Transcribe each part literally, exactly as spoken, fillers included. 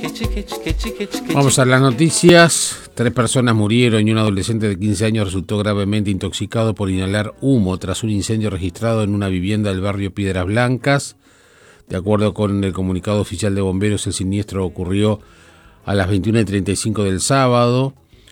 Vamos a las noticias. Tres personas murieron y un adolescente de quince años resultó gravemente intoxicado por inhalar humo tras un incendio registrado en una vivienda del barrio Piedras Blancas. De acuerdo con el comunicado oficial de bomberos, el siniestro ocurrió a las veintiuna y treinta y cinco del sábado,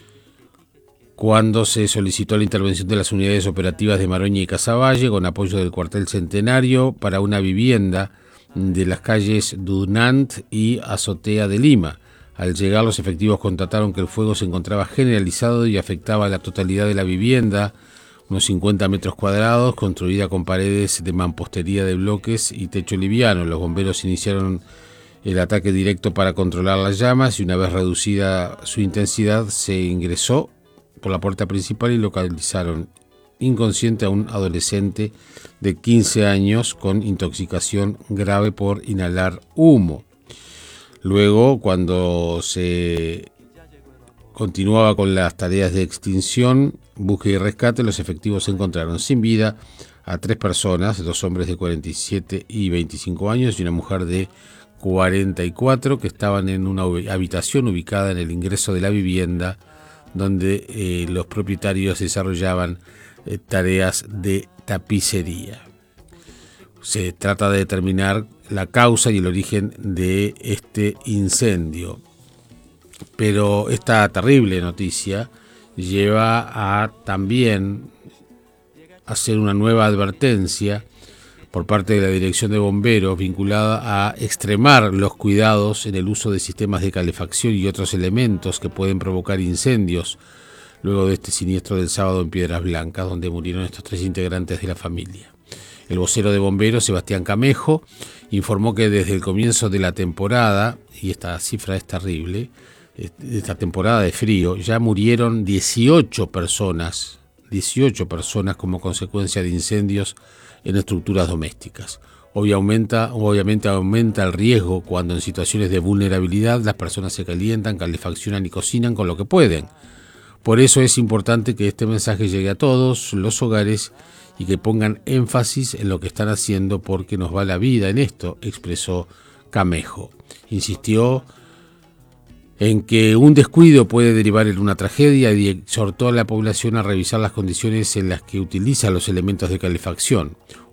cuando se solicitó la intervención de las unidades operativas de Maroña y Casavalle con apoyo del cuartel Centenario para una vivienda de las calles Dunant y Azotea de Lima. Al llegar, los efectivos constataron que el fuego se encontraba generalizado y afectaba a la totalidad de la vivienda, unos cincuenta metros cuadrados, construida con paredes de mampostería de bloques y techo liviano. Los bomberos iniciaron el ataque directo para controlar las llamas y una vez reducida su intensidad se ingresó por la puerta principal y localizaron inconsciente a un adolescente de quince años con intoxicación grave por inhalar humo. Luego, cuando se continuaba con las tareas de extinción, búsqueda y rescate, los efectivos encontraron sin vida a tres personas, dos hombres de cuarenta y siete y veinticinco años y una mujer de cuarenta y cuatro, que estaban en una habitación ubicada en el ingreso de la vivienda, donde eh, los propietarios desarrollaban eh, tareas de tapicería. Se trata de determinar la causa y el origen de este incendio. Pero esta terrible noticia lleva a también hacer una nueva advertencia por parte de la Dirección de Bomberos vinculada a extremar los cuidados en el uso de sistemas de calefacción y otros elementos que pueden provocar incendios luego de este siniestro del sábado en Piedras Blancas, donde murieron estos tres integrantes de la familia. El vocero de bomberos, Sebastián Camejo, informó que desde el comienzo de la temporada, y esta cifra es terrible, esta temporada de frío, ya murieron dieciocho personas, dieciocho personas como consecuencia de incendios en estructuras domésticas. Hoy aumenta, obviamente aumenta el riesgo cuando en situaciones de vulnerabilidad las personas se calientan, calefaccionan y cocinan con lo que pueden. Por eso es importante que este mensaje llegue a todos los hogares y que pongan énfasis en lo que están haciendo porque nos va la vida en esto, expresó Camejo. Insistió en que un descuido puede derivar en una tragedia y exhortó a la población a revisar las condiciones en las que utiliza los elementos de calefacción.